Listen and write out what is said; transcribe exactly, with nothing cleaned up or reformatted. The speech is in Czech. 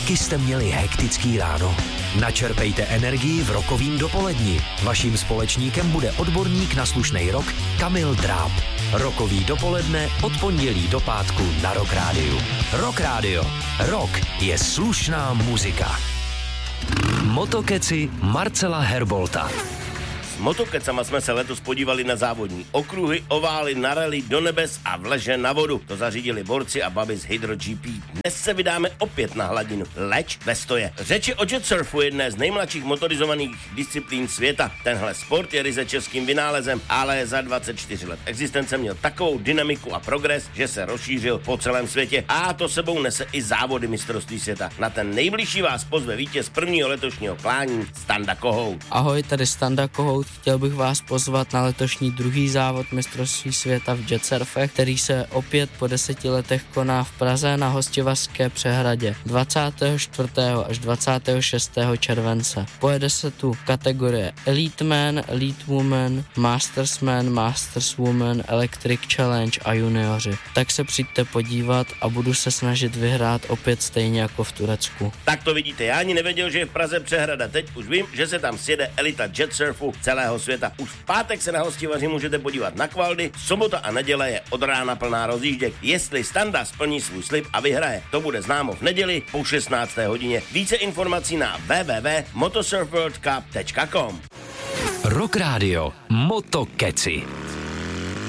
Taky jste měli hektický ráno? Načerpejte energii v rokovým dopoledni. Vaším společníkem bude odborník na slušnej rock Kamil Dráb. Rokový dopoledne od pondělí do pátku na Rock Rádiu. Rock Rádio. Rock je slušná muzika. Motokeci Marcela Herbolta. S motokecama jsme se letos podívali na závodní okruhy, ovály, na rally, do nebes a vleže na vodu. To zařídili borci a baby z Hydro G P. Dnes se vydáme opět na hladinu, leč ve stoje. Řeč je o jetsurfu, jedné z nejmladších motorizovaných disciplín světa. Tenhle sport je ryze českým vynálezem, ale za dvacet čtyři let existence měl takovou dynamiku a progres, že se rozšířil po celém světě. A to sebou nese i závody mistrovství světa. Na ten nejbližší vás pozve vítěz prvního letošního klání Standa Kohout. Ahoj, tady Standa Kohout. Chtěl bych vás pozvat na letošní druhý závod mistrovství světa v jetsurfech, který se opět po deseti letech koná v Praze na Hostivařské přehradě dvacátého čtvrtého až dvacátého šestého července. Pojede se tu kategorie Elite Man, Elite Woman, Mastersman, Masterswoman, Electric Challenge a junioři. Tak se přijďte podívat a budu se snažit vyhrát opět stejně jako v Turecku. Tak to vidíte, já ani nevěděl, že je v Praze přehrada. Teď už vím, že se tam sjede elita jetsurfu celého světa. Už v pátek se na Hostivaři můžete podívat na kvaldy, sobota a neděle je od rána plná rozjížděk. Jestli Standa splní svůj slib a vyhraje, to bude známo v neděli po šestnácté hodině. Více informací na w w w tečka motosurfworldcup tečka com. Rock Rádio Motokeci.